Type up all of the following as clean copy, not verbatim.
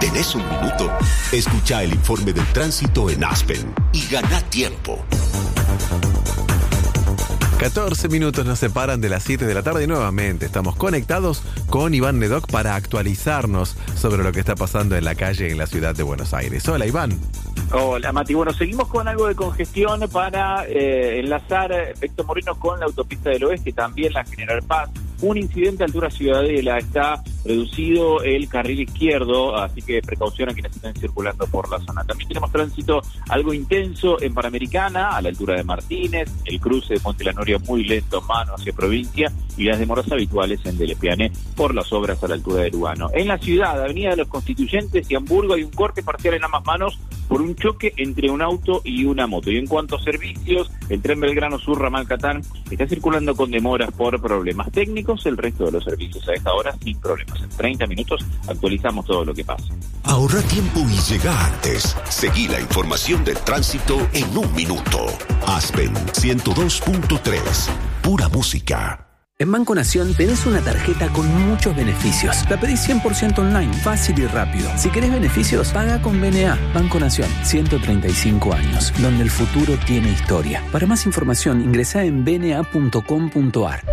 ¿Tenés un minuto? Escucha el informe del tránsito en Aspen y gana tiempo. 14 minutos nos separan de las 7 de la tarde y nuevamente estamos conectados con Iván Nedoc para actualizarnos sobre lo que está pasando en la calle en la ciudad de Buenos Aires. Hola, Iván. Hola, Mati. Bueno, seguimos con algo de congestión para enlazar Héctor Moreno con la autopista del Oeste, también la General Paz. Un incidente a altura Ciudadela, está reducido el carril izquierdo, así que precaución a quienes estén circulando por la zona. También tenemos tránsito algo intenso en Panamericana, a la altura de Martínez, el cruce de Monte La Noria muy lento, mano hacia provincia, y las demoras habituales en Delepiane por las obras a la altura de Lugano. En la ciudad, Avenida de los Constituyentes y Hamburgo, hay un corte parcial en ambas manos por un choque entre un auto y una moto. Y en cuanto a servicios, el tren Belgrano Sur Ramal Catán está circulando con demoras por problemas técnicos, el resto de los servicios a esta hora sin problemas. En 30 minutos actualizamos todo lo que pasa. Ahorra tiempo y llega antes. Seguí la información del tránsito en un minuto. Aspen 102.3. Pura música. En Banco Nación tenés una tarjeta con muchos beneficios. La pedís 100% online, fácil y rápido. Si querés beneficios, paga con BNA. Banco Nación, 135 años, donde el futuro tiene historia. Para más información, ingresá en bna.com.ar.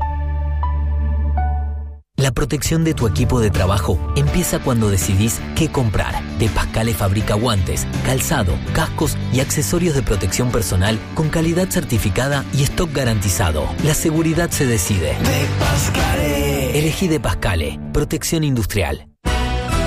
La protección de tu equipo de trabajo empieza cuando decidís qué comprar. De Pascale fabrica guantes, calzado, cascos y accesorios de protección personal con calidad certificada y stock garantizado. La seguridad se decide. De Pascale. Elegí De Pascale, protección industrial.